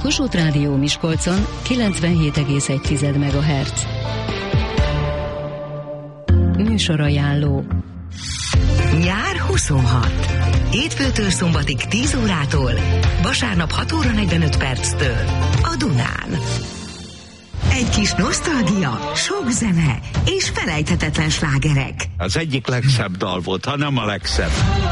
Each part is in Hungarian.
Kossuth Rádió Miskolcon 97,1 MHz. Műsorajánló. Nyár 26. Hétfőtől szombatig 10 órától, vasárnap 6 óra 45 perctől a Dunán. Egy kis nosztalgia, sok zene és felejthetetlen slágerek. Az egyik legszebb dal volt, ha nem a legszebb.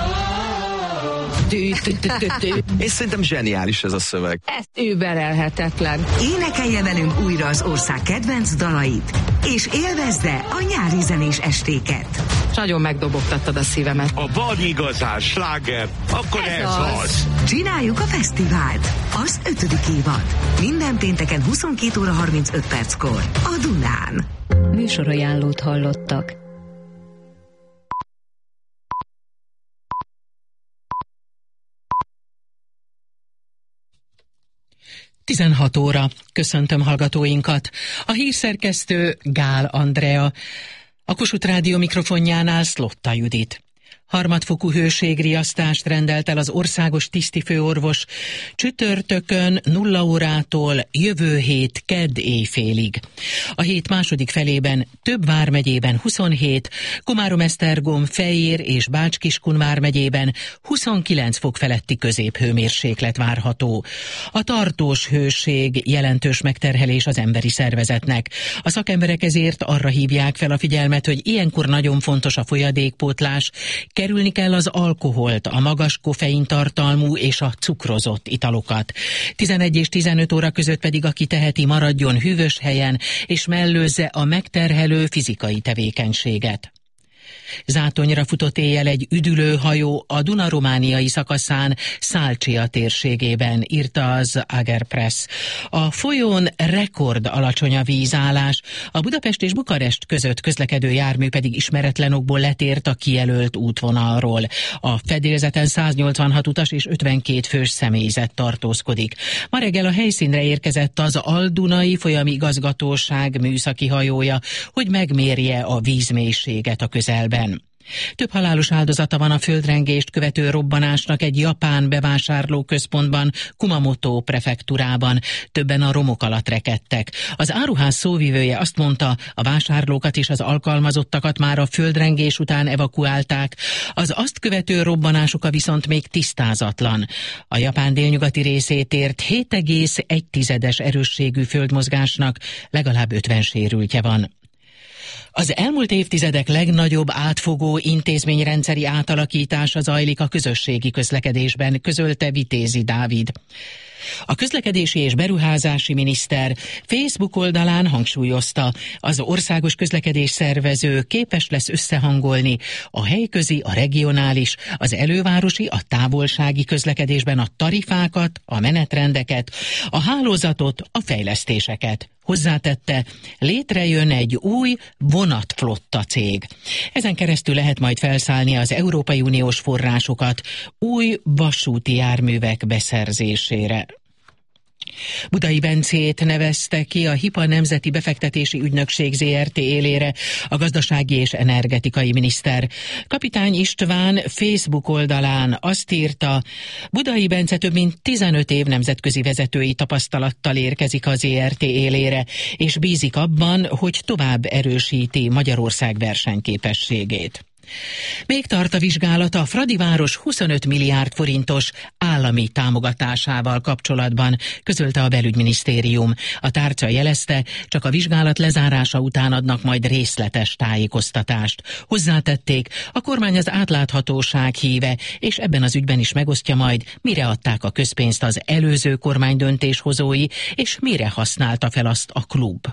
És szerintem zseniális ez a szöveg. Ez überelhetetlen. Énekelje velünk újra az ország kedvenc dalait, és élvezze a nyári zenés estéket. Nagyon megdobogtattad a szívemet. Ha van igazán sláger, akkor ez az. Csináljuk a fesztivált, az 5. évad. Minden pénteken 22 óra 35 perckor a Dunán. Műsorajánlót hallottak. Tizenhat óra. Köszöntöm hallgatóinkat. A hírszerkesztő Gál Andrea. A Kossuth Rádió mikrofonjánál Szlotta Judit. Harmadfokú hőségriasztást rendelt el az országos tisztifőorvos csütörtökön 0 órától jövő hét kedd éjfélig. A hét második felében több vármegyében 27, Komárom-Esztergom, Fejér és Bács-Kiskun vármegyében 29 fok feletti középhőmérséklet várható. A tartós hőség jelentős megterhelés az emberi szervezetnek. A szakemberek ezért arra hívják fel a figyelmet, hogy ilyenkor nagyon fontos a folyadékpótlás, kerülni kell az alkoholt, a magas koffeintartalmú és a cukrozott italokat. 11 és 15 óra között pedig, aki teheti, maradjon hűvös helyen, és mellőzze a megterhelő fizikai tevékenységet. Zátonyra futott éjjel egy üdülőhajó a Duna-romániai szakaszán Szálcsia térségében, írta az Agerpress. A folyón rekord alacsony a vízállás, a Budapest és Bukarest között közlekedő jármű pedig ismeretlen okból letért a kijelölt útvonalról. A fedélzeten 186 utas és 52 fős személyzet tartózkodik. Ma reggel a helyszínre érkezett az Al-Dunai folyami igazgatóság műszaki hajója, hogy megmérje a vízmélységet a közelben. Több halálos áldozata van a földrengést követő robbanásnak egy japán bevásárlóközpontban, Kumamoto prefektúrában. Többen a romok alatt rekedtek. Az áruház szóvivője azt mondta, a vásárlókat és az alkalmazottakat már a földrengés után evakuálták. Az azt követő robbanások viszont még tisztázatlan. A Japán délnyugati részét ért 7,1 erősségű földmozgásnak legalább 50 sérültje van. Az elmúlt évtizedek legnagyobb átfogó intézményrendszeri átalakítása zajlik a közösségi közlekedésben, közölte Vitézi Dávid. A közlekedési és beruházási miniszter Facebook oldalán hangsúlyozta, az országos közlekedés szervező képes lesz összehangolni a helyközi, a regionális, az elővárosi, a távolsági közlekedésben a tarifákat, a menetrendeket, a hálózatot, a fejlesztéseket. Hozzátette, létrejön egy új vonatflotta cég. Ezen keresztül lehet majd felszállni az Európai Uniós forrásokat új vasúti járművek beszerzésére. Budai Bencét nevezte ki a HIPA Nemzeti Befektetési Ügynökség ZRT élére a gazdasági és energetikai miniszter. Kapitány István Facebook oldalán azt írta, Budai Bence több mint 15 év nemzetközi vezetői tapasztalattal érkezik az ZRT élére, és bízik abban, hogy tovább erősíti Magyarország versenyképességét. Még tart a vizsgálat a Fradiváros 25 milliárd forintos állami támogatásával kapcsolatban, közölte a belügyminisztérium. A tárca jelezte, csak a vizsgálat lezárása után adnak majd részletes tájékoztatást. Hozzátették, a kormány az átláthatóság híve, és ebben az ügyben is megosztja majd, mire adták a közpénzt az előző kormány döntéshozói, és mire használta fel azt a klub.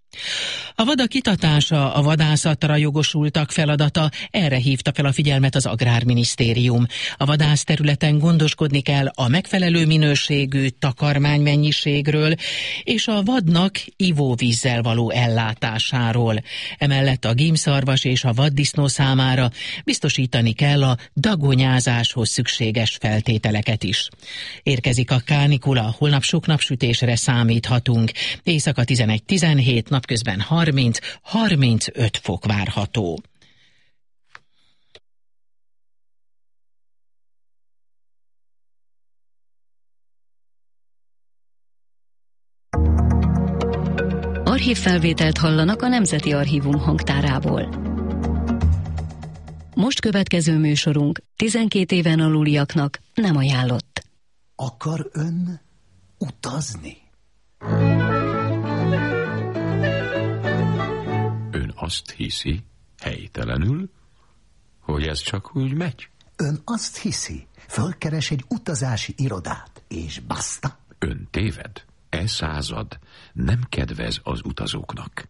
A vadak itatása a vadászatra jogosultak feladata, erre hívta fel a figyelmet az Agrárminisztérium. A vadászterületen gondoskodni kell a megfelelő minőségű takarmánymennyiségről és a vadnak ivóvízzel való ellátásáról. Emellett a gímszarvas és a vaddisznó számára biztosítani kell a dagonyázáshoz szükséges feltételeket is. Érkezik a kánikula, holnap sok napsütésre számíthatunk. Éjszaka 11-17, napközben 30-35 fok várható. Archívfelvételt hallanak a Nemzeti Archívum hangtárából. Most következő műsorunk 12 éven aluliaknak nem ajánlott. Akar ön utazni? Ön azt hiszi, helytelenül, hogy ez csak úgy megy? Ön azt hiszi, fölkeres egy utazási irodát, és basta? Ön téved. E század nem kedvez az utazóknak.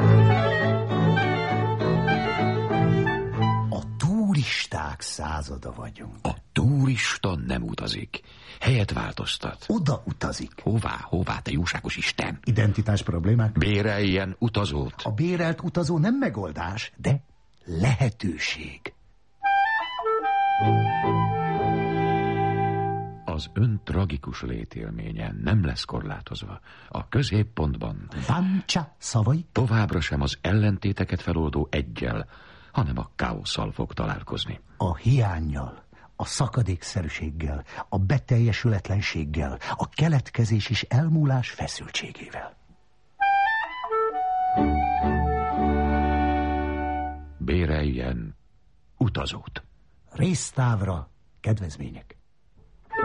A turisták százada vagyunk. A turista nem utazik. Helyet változtat. Oda utazik. Hová, te jóságos Isten? Identitás problémák? Béreljen utazót. A bérelt utazó nem megoldás, de lehetőség. Az ön tragikus létélménye nem lesz korlátozva. A középpontban Vancsa szavai továbbra sem az ellentéteket feloldó eggyel, hanem a káosszal fog találkozni. a hiánnyal, a szakadékszerűséggel, a beteljesületlenséggel, a keletkezés és elmúlás feszültségével. Béreljen utazót. Résztávra kedvezmények.